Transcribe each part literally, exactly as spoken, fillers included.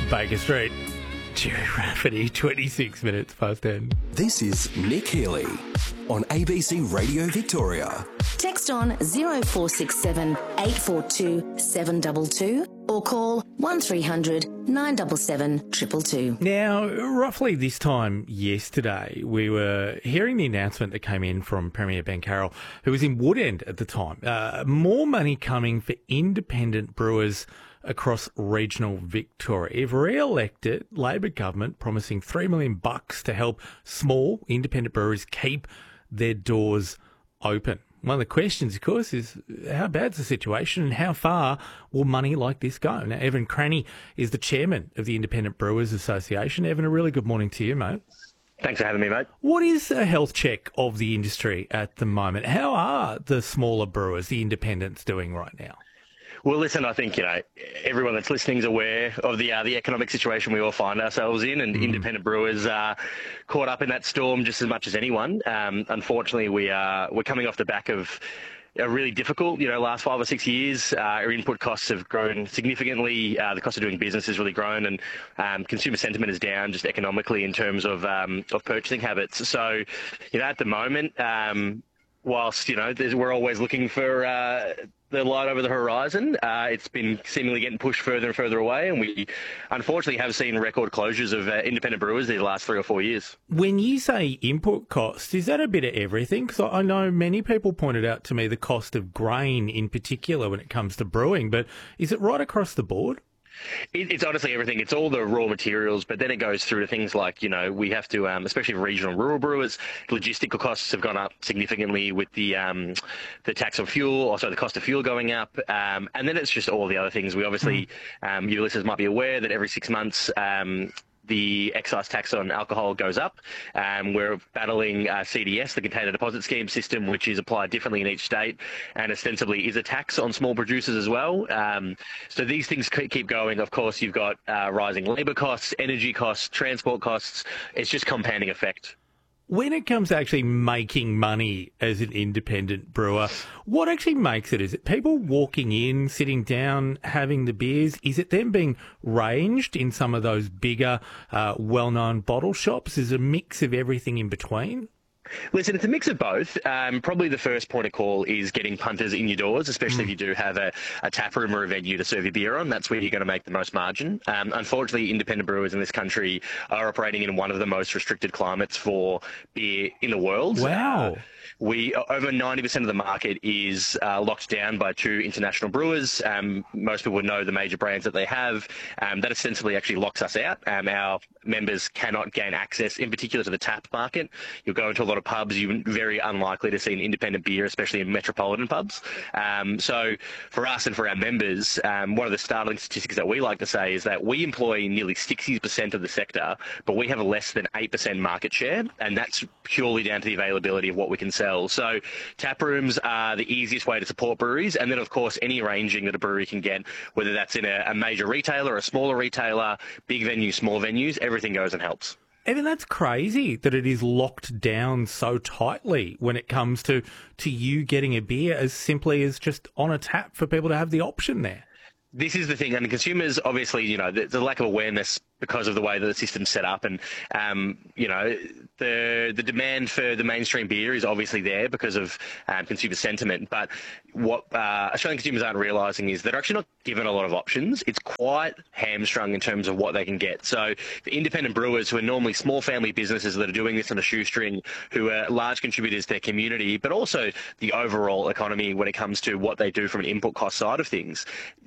Baker Street. Jerry Rafferty, twenty-six minutes past ten. This is Nick Healy on A B C Radio Victoria. Text on zero four six seven eight four two seven two two or call one three hundred nine seven seven two two two. Now, roughly this time yesterday, we were hearing the announcement that came in from Premier Ben Carroll, who was in Woodend at the time. Uh, more money coming for independent brewers across regional Victoria. If re-elected, Labor government promising three million bucks to help small independent breweries keep their doors open. One of the questions, of course, is how bad's the situation and how far will money like this go? Now, Evan Cranny is the chairman of the Independent Brewers Association. Evan, a really good morning to you, mate. Thanks for having me, mate. What is a health check of the industry at the moment? How are the smaller brewers, the independents, doing right now? Well, listen, I think, you know, everyone that's listening is aware of the uh, the economic situation we all find ourselves in, and mm. independent brewers are caught up in that storm just as much as anyone. Um, unfortunately, we are, we're coming off the back of a really difficult, you know, last five or six years. Uh, our input costs have grown significantly. Uh, the cost of doing business has really grown, and um, consumer sentiment is down just economically in terms of um, of purchasing habits. So, you know, at the moment, um, whilst, you know, we're always looking for uh, the light over the horizon, uh, it's been seemingly getting pushed further and further away, and we unfortunately have seen record closures of uh, independent brewers these last three or four years. When you say input costs, is that a bit of everything? Because I know many people pointed out to me the cost of grain in particular when it comes to brewing, but is it right across the board? It, it's honestly everything. It's all the raw materials, but then it goes through to things like, you know, we have to, um, especially for regional and rural brewers, logistical costs have gone up significantly with the um, the tax on fuel, also the cost of fuel going up. Um, and then it's just all the other things. We obviously, um, your listeners might be aware that every six months, um, the excise tax on alcohol goes up. Um, we're battling uh, C D S, the Container Deposit Scheme system, which is applied differently in each state and ostensibly is a tax on small producers as well. Um, so these things keep going. Of course, you've got uh, rising labour costs, energy costs, transport costs. It's just compounding effect. When it comes to actually making money as an independent brewer, what actually makes it? Is it people walking in, sitting down, having the beers? Is it them being ranged in some of those bigger, uh, well-known bottle shops? Is it a mix of everything in between? Listen, it's a mix of both. Um, probably the first point of call is getting punters in your doors, especially mm. if you do have a, a tap room or a venue to serve your beer on. That's where you're going to make the most margin. Um, unfortunately, independent brewers in this country are operating in one of the most restricted climates for beer in the world. Wow. Uh, We over ninety percent of the market is uh, locked down by two international brewers. Um, most people would know the major brands that they have. Um, that ostensibly actually locks us out. Um, our members cannot gain access, in particular, to the tap market. You'll go into a lot of pubs. You're very unlikely to see an independent beer, especially in metropolitan pubs. Um, so for us and for our members, um, one of the startling statistics that we like to say is that we employ nearly sixty percent of the sector, but we have a less than eight percent market share, and that's purely down to the availability of what we can sell. So tap rooms are the easiest way to support breweries, and then of course any ranging that a brewery can get, whether that's in a, a major retailer, a smaller retailer, big venues, small venues, everything goes and helps. Evan, that's crazy that it is locked down so tightly when it comes to, to you getting a beer as simply as just on a tap for people to have the option there. This is the thing, and consumers, obviously, you know, the, the lack of awareness because of the way that the system's set up, and um, you know, the the demand for the mainstream beer is obviously there because of um, consumer sentiment. But what uh, Australian consumers aren't realising is they're actually not given a lot of options. It's quite hamstrung in terms of what they can get. So the independent brewers, who are normally small family businesses that are doing this on a shoestring, who are large contributors to their community, but also the overall economy when it comes to what they do from an input cost side of things,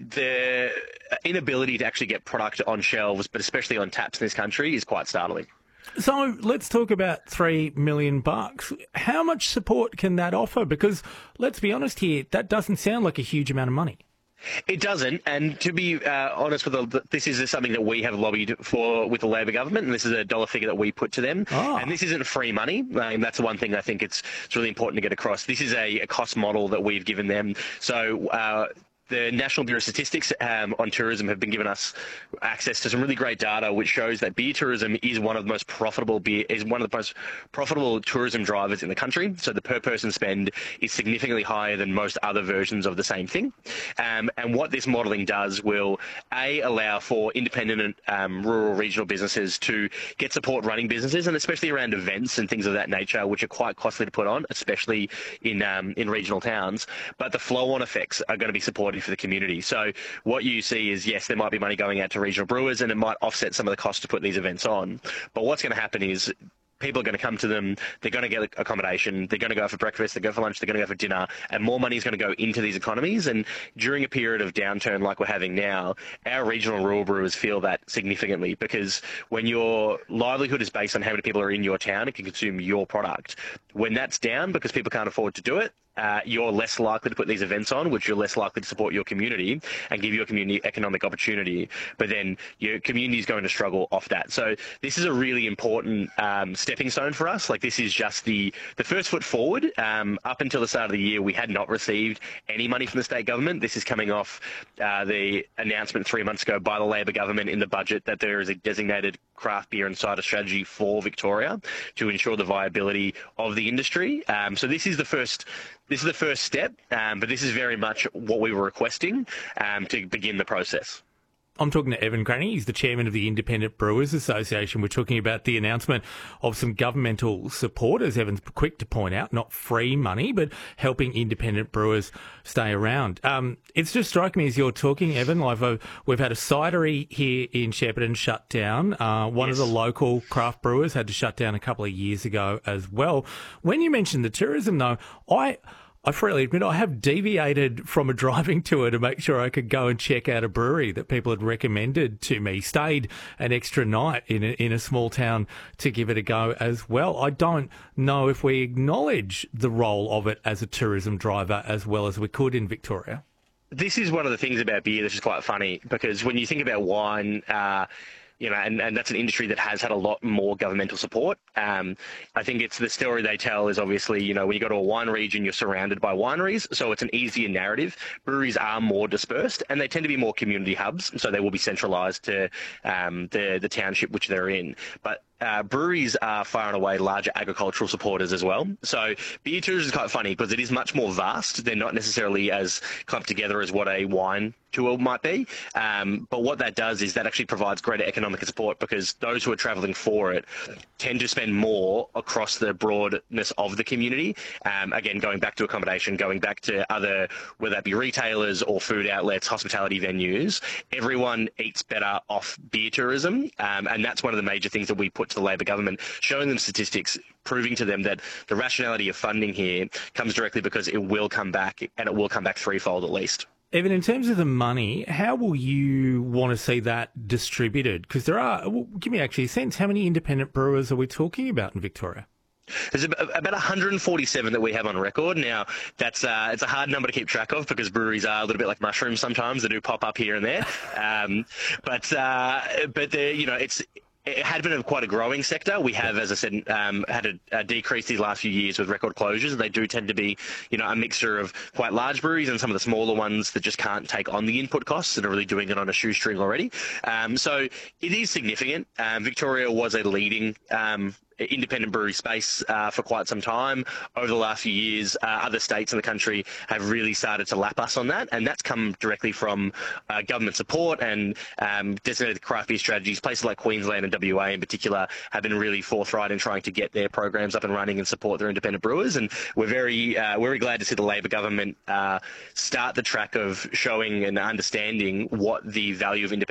the inability to actually get product on shelves, but especially on taps in this country, is quite startling. So let's talk about three million bucks. How much support can that offer? Because let's be honest here, that doesn't sound like a huge amount of money. It doesn't, and to be uh, honest with the, this is something that we have lobbied for with the Labor government, and this is a dollar figure that we put to them. Oh. And this isn't free money. Um, that's the one thing I think it's, it's really important to get across. This is a, a cost model that we've given them. So uh, the National Bureau of Statistics um, on tourism have been giving us access to some really great data, which shows that beer tourism is one of the most profitable beer is one of the most profitable tourism drivers in the country. So the per person spend is significantly higher than most other versions of the same thing. Um, and what this modelling does will a allow for independent um, rural regional businesses to get support running businesses, and especially around events and things of that nature, which are quite costly to put on, especially in um, in regional towns. But the flow-on effects are going to be supportive for the community. So what you see is, yes, there might be money going out to regional brewers, and it might offset some of the cost to put these events on. But what's going to happen is people are going to come to them, they're going to get accommodation, they're going to go for breakfast, they go for lunch, they're going to go for dinner, and more money is going to go into these economies. And during a period of downturn like we're having now, our regional rural brewers feel that significantly, because when your livelihood is based on how many people are in your town and can consume your product, when that's down because people can't afford to do it, Uh, you're less likely to put these events on, which you're less likely to support your community and give your community economic opportunity. But then your community is going to struggle off that. So this is a really important um, stepping stone for us. Like, this is just the, the first foot forward. Um, up until the start of the year, we had not received any money from the state government. This is coming off uh, the announcement three months ago by the Labor government in the budget that there is a designated craft beer and cider strategy for Victoria to ensure the viability of the industry. Um, so this is the first This is the first step, um, but this is very much what we were requesting um, to begin the process. I'm talking to Evan Cranny. He's the chairman of the Independent Brewers Association. We're talking about the announcement of some governmental support, as Evan's quick to point out, not free money, but helping independent brewers stay around. Um, it's just striking me as you're talking, Evan, like uh, we've had a cidery here in Shepparton shut down. Uh, one yes. of the local craft brewers had to shut down a couple of years ago as well. When you mentioned the tourism, though, I... I freely admit I have deviated from a driving tour to make sure I could go and check out a brewery that people had recommended to me. Stayed an extra night in a, in a small town to give it a go as well. I don't know if we acknowledge the role of it as a tourism driver as well as we could in Victoria. This is one of the things about beer that's just quite funny, because when you think about wine, uh, you know, and, and that's an industry that has had a lot more governmental support. Um, I think it's the story they tell is obviously, you know, when you go to a wine region, you're surrounded by wineries, so it's an easier narrative. Breweries are more dispersed, and they tend to be more community hubs, so they will be centralised to um, the the township which they're in. But Uh, breweries are far and away larger agricultural supporters as well. So beer tourism is quite funny because it is much more vast. They're not necessarily as clumped together as what a wine tour might be. Um, but what that does is that actually provides greater economic support, because those who are travelling for it tend to spend more across the broadness of the community. Um, again, going back to accommodation, going back to other, whether that be retailers or food outlets, hospitality venues, everyone eats better off beer tourism. Um, and that's one of the major things that we put to the Labor government, showing them statistics, proving to them that the rationality of funding here comes directly because it will come back, and it will come back threefold at least. Evan, in terms of the money, how will you want to see that distributed? Because there are, well, give me actually a sense, how many independent brewers are we talking about in Victoria? There's about one hundred forty-seven that we have on record. Now, that's uh, it's a hard number to keep track of, because breweries are a little bit like mushrooms sometimes. They do pop up here and there. Um, but, uh, but you know, it's... It had been a, quite a growing sector. We have, as I said, um, had a, a decrease these last few years with record closures. They do tend to be, you know, a mixture of quite large breweries and some of the smaller ones that just can't take on the input costs and are really doing it on a shoestring already. Um, so it is significant. Um, Victoria was a leading um, independent brewery space uh, for quite some time. Over the last few years, uh, other states in the country have really started to lap us on that, and that's come directly from uh, government support and um, designated craft beer strategies. Places like Queensland and W A in particular have been really forthright in trying to get their programs up and running and support their independent brewers, and we're very uh, we're very glad to see the Labor government uh, start the track of showing and understanding what the value of independent